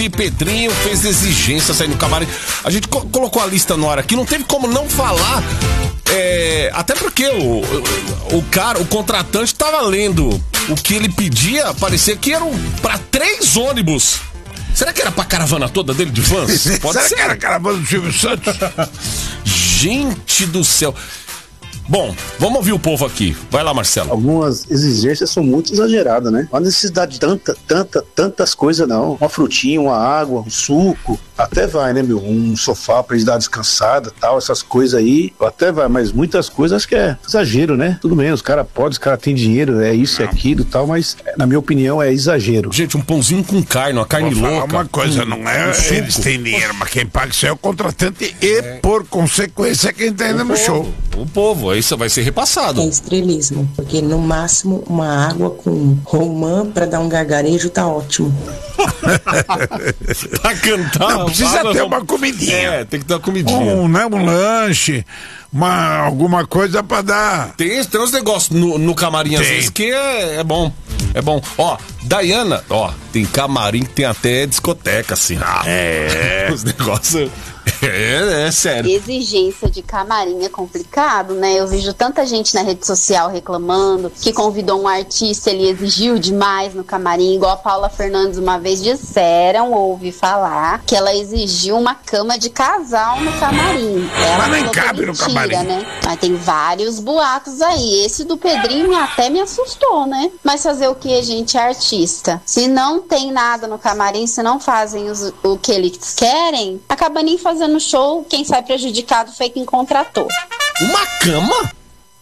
E Pedrinho fez exigências aí no camarim. A gente colocou a lista no ar aqui, não teve como não falar. Até porque o contratante tava lendo o que ele pedia, parecia que eram pra 3 ônibus. Será que era pra caravana toda dele de fãs? Pode ser. Que era a caravana do Silvio Santos? Gente do céu. Bom, vamos ouvir o povo aqui. Vai lá, Marcelo. Algumas exigências são muito exageradas, né? Não há necessidade de tantas coisas, não. Uma frutinha, uma água, um suco, até vai, né, meu? Um sofá pra eles dar uma descansada, tal, essas coisas aí, até vai, mas muitas coisas acho que é exagero, né? Tudo bem, os caras podem, os caras têm dinheiro, é isso, é aquilo e tal, mas na minha opinião é exagero. Gente, um pãozinho com carne, uma carne louca. Vou falar uma coisa, não é eles têm dinheiro, mas quem paga isso é o contratante e, por consequência, quem tá indo no show. O povo, isso vai ser repassado. É estrelismo, porque no máximo uma água com romã pra dar um gargarejo tá ótimo. Pra cantar. Não, precisa ter uma comidinha. Tem que ter uma comidinha. Um lanche, alguma coisa pra dar. Tem uns negócios no camarim às vezes que é bom. É bom. Ó, Diana, tem camarim que tem até discoteca, assim. Os negócios. É sério. Exigência de camarim é complicado, né? Eu vejo tanta gente na rede social reclamando que convidou um artista, ele exigiu demais no camarim, igual a Paula Fernandes uma vez disseram, ouvi falar, que ela exigiu uma cama de casal no camarim. Ela nem cabe no camarim, né? Mas tem vários boatos aí. Esse do Pedrinho até me assustou, né? Mas fazer o que, gente? É artista. Se não tem nada no camarim, se não fazem o que eles querem, acaba nem fazendo show, quem sai prejudicado foi quem contratou. Uma cama?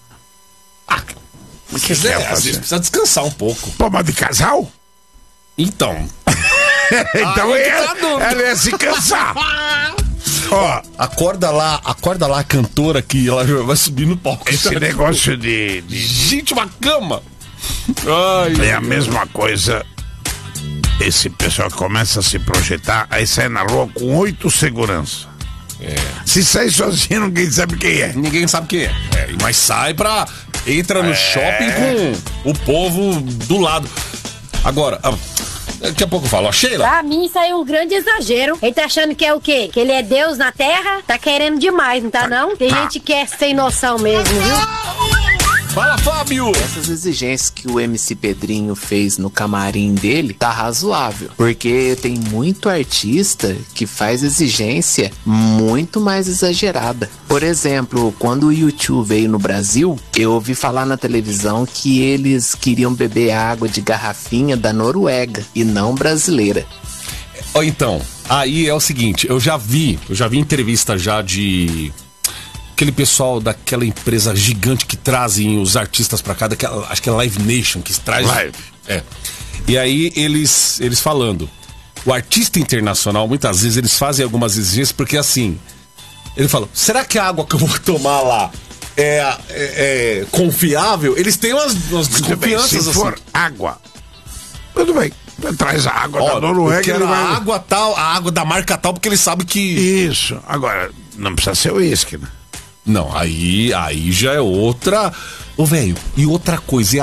Às vezes precisa descansar um pouco. Pô, mas de casal? Então. Então ela ia se cansar. Acorda lá a cantora que ela vai subir no palco. Esse negócio de... Gente, uma cama. É a mesma coisa. Esse pessoal que começa a se projetar, aí sai na rua com 8 seguranças. Se sair sozinho, ninguém sabe quem é. Ninguém sabe quem é. Mas sai entra no shopping com o povo do lado. Agora, daqui a pouco eu falo. Sheila. Pra mim isso aí é um grande exagero. Ele tá achando que é o quê? Que ele é Deus na terra? Tá querendo demais, não tá não? Tem gente que é sem noção mesmo, viu? Fala, Fábio! Essas exigências que o MC Pedrinho fez no camarim dele tá razoável, porque tem muito artista que faz exigência muito mais exagerada. Por exemplo, quando o U2 veio no Brasil, eu ouvi falar na televisão que eles queriam beber água de garrafinha da Noruega e não brasileira. Então, aí é o seguinte, eu já vi entrevista já de... aquele pessoal daquela empresa gigante que trazem os artistas pra cá, acho que é Live Nation, que traz... Live. E aí eles falando, o artista internacional, muitas vezes eles fazem algumas exigências, porque assim, ele fala, será que a água que eu vou tomar lá é confiável? Eles têm umas desconfianças. Se for água, tudo bem. Traz a água da Noruega. A água tal, a água da marca tal, porque ele sabe que... Isso. Agora, não precisa ser uísque, né? Não, aí já é outra... Ô, velho, e outra coisa...